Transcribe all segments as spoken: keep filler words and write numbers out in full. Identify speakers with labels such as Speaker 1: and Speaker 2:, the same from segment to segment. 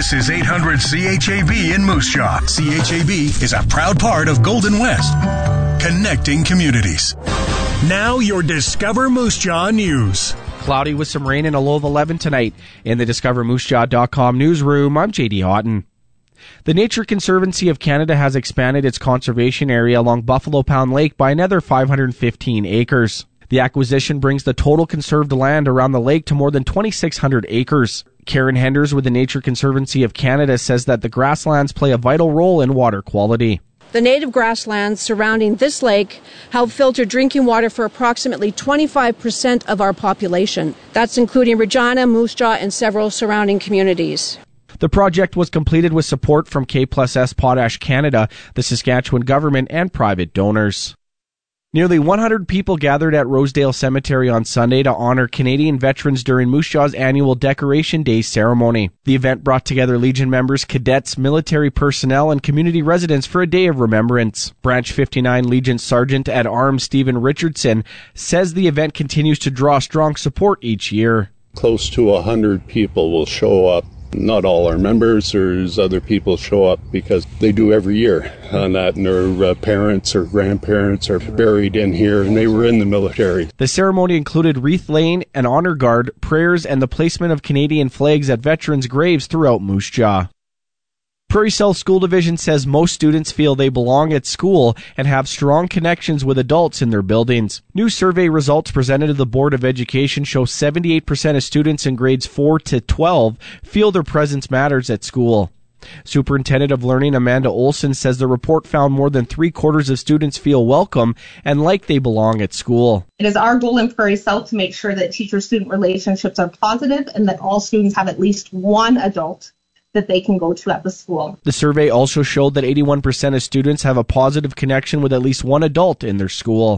Speaker 1: This is eight hundred C H A B in Moose Jaw. C H A B is a proud part of Golden West, connecting communities. Now your Discover Moose Jaw news.
Speaker 2: Cloudy with some rain and a low of eleven tonight. In the discover moose jaw dot com newsroom, I'm J D Houghton. The Nature Conservancy of Canada has expanded its conservation area along Buffalo Pound Lake by another five hundred fifteen acres. The acquisition brings the total conserved land around the lake to more than twenty-six hundred acres. Karen Henders with the Nature Conservancy of Canada says that the grasslands play a vital role in water quality.
Speaker 3: The native grasslands surrounding this lake help filter drinking water for approximately twenty-five percent of our population. That's including Regina, Moose Jaw, and several surrounding communities.
Speaker 2: The project was completed with support from K plus S Potash Canada, the Saskatchewan government, and private donors. Nearly one hundred people gathered at Rosedale Cemetery on Sunday to honor Canadian veterans during Moose Jaw's annual Decoration Day ceremony. The event brought together Legion members, cadets, military personnel, and community residents for a day of remembrance. Branch fifty-nine Legion Sergeant at Arms Stephen Richardson says the event continues to draw strong support each year.
Speaker 4: Close to one hundred people will show up. Not all our members, there's other people show up because they do every year on that, and their uh, parents or grandparents are buried in here and they were in the military.
Speaker 2: The ceremony included wreath laying, an honor guard, prayers, and the placement of Canadian flags at veterans' graves throughout Moose Jaw. Prairie South School Division says most students feel they belong at school and have strong connections with adults in their buildings. New survey results presented to the Board of Education show seventy-eight percent of students in grades four to twelve feel their presence matters at school. Superintendent of Learning Amanda Olson says the report found more than three quarters of students feel welcome and like they belong at school.
Speaker 5: It is our goal in Prairie South to make sure that teacher-student relationships are positive and that all students have at least one adult that they can go to at the school.
Speaker 2: The survey also showed that eighty-one percent of students have a positive connection with at least one adult in their school.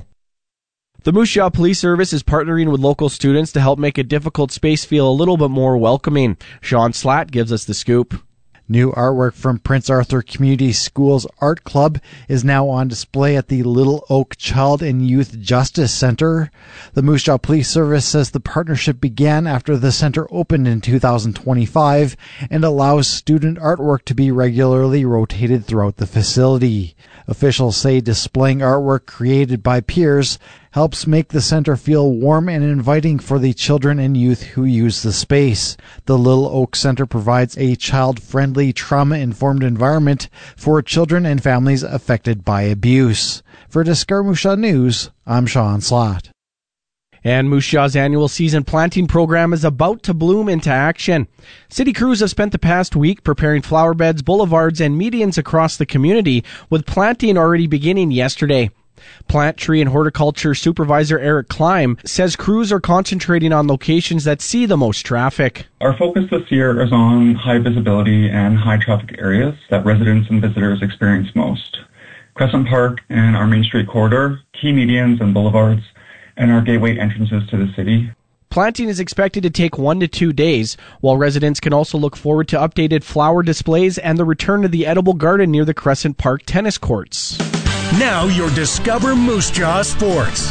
Speaker 2: The Moose Jaw Police Service is partnering with local students to help make a difficult space feel a little bit more welcoming. Sean Slatt gives us the scoop.
Speaker 6: New artwork from Prince Arthur Community Schools Art Club is now on display at the Little Oak Child and Youth Justice Center. The Moose Jaw Police Service says the partnership began after the center opened in two thousand twenty-five and allows student artwork to be regularly rotated throughout the facility. Officials say displaying artwork created by peers helps make the center feel warm and inviting for the children and youth who use the space. The Little Oak Center provides a child-friendly, trauma-informed environment for children and families affected by abuse. For Discover Moose Jaw News, I'm Sean Slott.
Speaker 2: And Moose Jaw's annual season planting program is about to bloom into action. City crews have spent the past week preparing flower beds, boulevards, and medians across the community, with planting already beginning yesterday. Plant, Tree, and Horticulture Supervisor Eric Kleim says crews are concentrating on locations that see the most traffic.
Speaker 7: Our focus this year is on high visibility and high traffic areas that residents and visitors experience most. Crescent Park and our Main Street corridor, key medians and boulevards, and our gateway entrances to the city.
Speaker 2: Planting is expected to take one to two days, while residents can also look forward to updated flower displays and the return of the edible garden near the Crescent Park tennis courts.
Speaker 1: Now your Discover Moose Jaw Sports.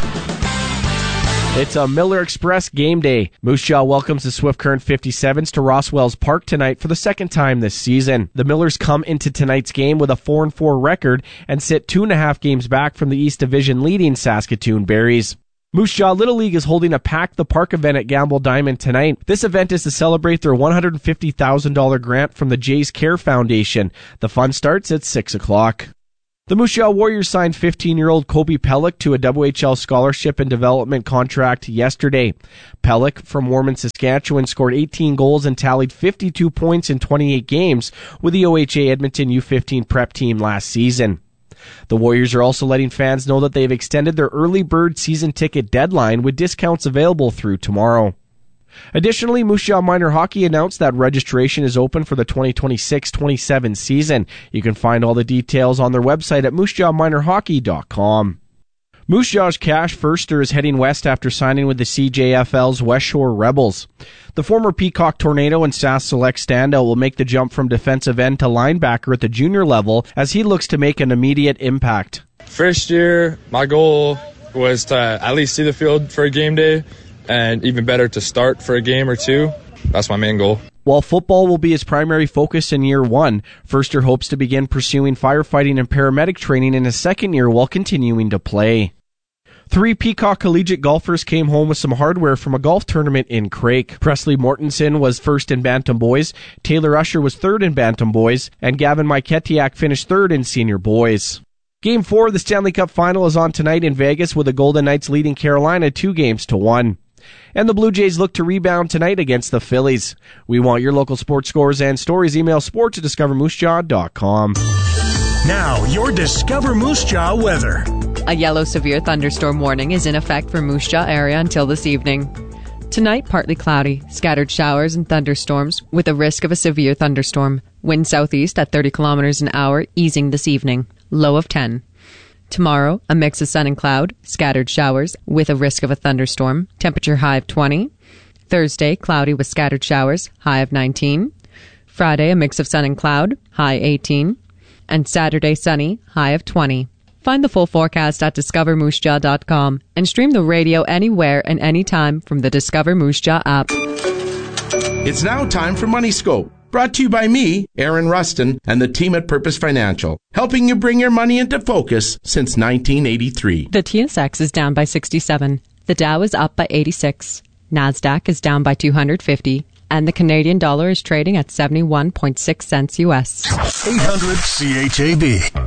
Speaker 2: It's a Miller Express game day. Moose Jaw welcomes the Swift Current fifty-sevens to Rosswells Park tonight for the second time this season. The Millers come into tonight's game with a four and four record and sit two and a half games back from the East Division leading Saskatoon Berries. Moose Jaw Little League is holding a Pack the Park event at Gamble Diamond tonight. This event is to celebrate their one hundred fifty thousand dollars grant from the Jays Care Foundation. The fun starts at six o'clock. The Moose Jaw Warriors signed fifteen-year-old Kobe Pellick to a W H L scholarship and development contract yesterday. Pellick, from Warman, Saskatchewan, scored eighteen goals and tallied fifty-two points in twenty-eight games with the O H A Edmonton U fifteen prep team last season. The Warriors are also letting fans know that they've extended their early bird season ticket deadline with discounts available through tomorrow. Additionally, Moose Jaw Minor Hockey announced that registration is open for the twenty twenty-six twenty-seven season. You can find all the details on their website at moose jaw minor hockey dot com. Moose Jaw's Cash Furster is heading west after signing with the C J F L's West Shore Rebels. The former Peacock Tornado and Sask Select standout will make the jump from defensive end to linebacker at the junior level as he looks to make an immediate impact.
Speaker 8: First year, my goal was to at least see the field for a game day, and even better to start for a game or two. That's my main goal.
Speaker 2: While football will be his primary focus in year one, Furster hopes to begin pursuing firefighting and paramedic training in his second year while continuing to play. Three Peacock Collegiate golfers came home with some hardware from a golf tournament in Craik. Presley Mortensen was first in Bantam Boys, Taylor Usher was third in Bantam Boys, and Gavin Myketiak finished third in Senior Boys. Game four of the Stanley Cup Final is on tonight in Vegas with the Golden Knights leading Carolina two games to one. And the Blue Jays look to rebound tonight against the Phillies. We want your local sports scores and stories. Email sports at discover moose jaw dot com.
Speaker 1: Now, your Discover Moose Jaw weather.
Speaker 9: A yellow severe thunderstorm warning is in effect for Moose Jaw area until this evening. Tonight, partly cloudy, scattered showers and thunderstorms with a risk of a severe thunderstorm. Wind southeast at thirty kilometers an hour, easing this evening. Low of ten. Tomorrow, a mix of sun and cloud, scattered showers with a risk of a thunderstorm. Temperature high of twenty. Thursday, cloudy with scattered showers, high of nineteen. Friday, a mix of sun and cloud, high eighteen. And Saturday, sunny, high of twenty. Find the full forecast at discover moose jaw dot com and stream the radio anywhere and anytime from the Discover Moose Jaw app.
Speaker 10: It's now time for Money Scope, brought to you by me, Aaron Rustin, and the team at Purpose Financial, helping you bring your money into focus since nineteen eighty-three.
Speaker 9: The T S X is down by sixty-seven. The Dow is up by eighty-six. NASDAQ is down by two hundred fifty. And the Canadian dollar is trading at seventy-one point six cents U S.
Speaker 1: eight hundred C H A B.